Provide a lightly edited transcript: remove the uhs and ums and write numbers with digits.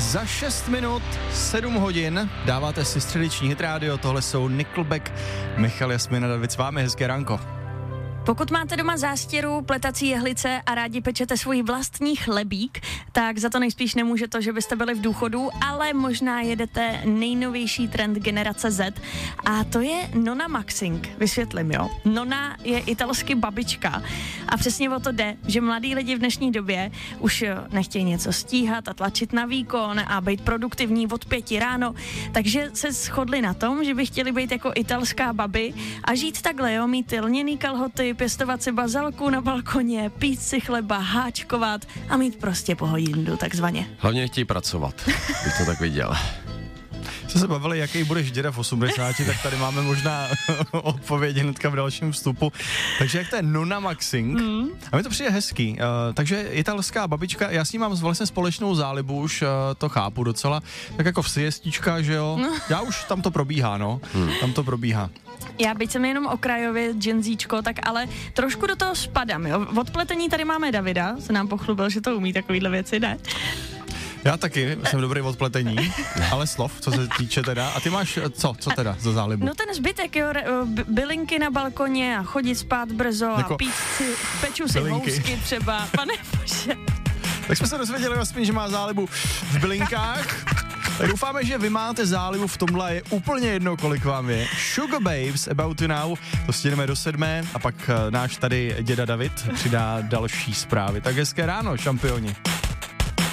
Za 6 minut 7 hodin dáváte si středeční hit rádio, tohle jsou Nickelback, Michal, Jasmina, David s vámi, hezké ránko. Pokud máte doma zástěru, pletací jehlice a rádi pečete svůj vlastní chlebík, tak za to nejspíš nemůže to, že byste byli v důchodu, ale možná jedete nejnovější trend generace Z a to je Nona Maxing. Vysvětlím, jo. Nona je italsky babička a přesně o to jde, že mladí lidi v dnešní době už nechtějí něco stíhat a tlačit na výkon a být produktivní od 5 ráno, takže se shodli na tom, že by chtěli být jako italská babi a žít takhle, jo, mít lněný kalhoty, pěstovat si bazalku na balkoně, pít si chleba, háčkovat a mít prostě pohodindu, takzvaně. Hlavně nechtějí pracovat, bych to tak viděl. Jsme se bavili, jaký budeš děda v 80, tak tady máme možná odpovědi hnedka v dalším vstupu. Takže jak to je Nona Maxing? A mi to přijde hezký. Takže italská babička, já s ní mám vlastně společnou zálibu, už to chápu docela. Tak jako v siestička, že jo? Já už tam to probíhá, no. Tam to probíhá. Já byť jsem jenom okrajově dženzíčko, tak ale trošku do toho spadám, jo. Od pletení tady máme Davida, se nám pochlubil, že to umí takovýhle věci, ne? Já taky jsem dobrý v odpletení, ale slov, co se týče teda. A ty máš co teda za zálibu? No ten zbytek, jo, bylinky na balkoně a chodit spát brzo jako a peču si housky třeba, pane bože. Tak jsme se dozvěděli vlastně, že má zálibu v bylinkách. Tak doufáme, že vy máte zálibu v tomhle, je úplně jedno, kolik vám je. Sugar Babes, About You Now, to stihneme do 7 a pak náš tady děda David přidá další zprávy. Tak hezké ráno, šampioni.